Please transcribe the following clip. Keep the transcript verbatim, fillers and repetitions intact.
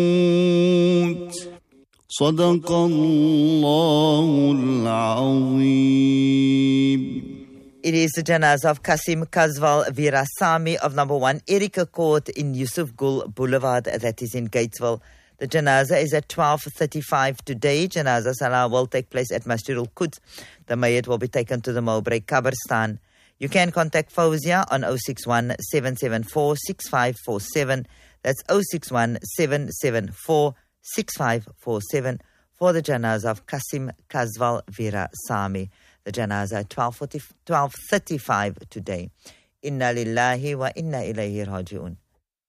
صدق الله العظيم. It is the janazah of Kasim Kazval Virasamy of number one Erika Court in Yusuf Gul Boulevard, that is in Gatesville. The janazah is at twelve thirty-five today. Janazah Salah will take place at Masjid al-Quds. The mayyit will be taken to the Mowbray Qabristan. You can contact Fawzia on zero six one, seven seven four, six five four seven. That's zero six one, seven seven four, six five four seven for the janazah of Kasim Kazval Virasamy. The janazah at twelve thirty-five today. Inna lillahi wa inna ilayhi raji'un.